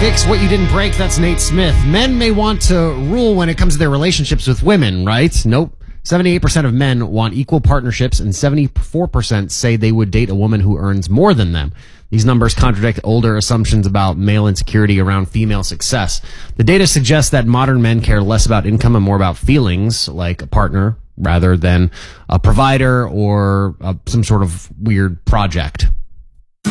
Fix what you didn't break. That's Nate Smith. Men may want to rule when it comes to their relationships with women, right? Nope. 78% of men want equal partnerships, and 74% say they would date a woman who earns more than them. These numbers contradict older assumptions about male insecurity around female success. The data suggests that modern men care less about income and more about feelings, like a partner, rather than a provider or some sort of weird project.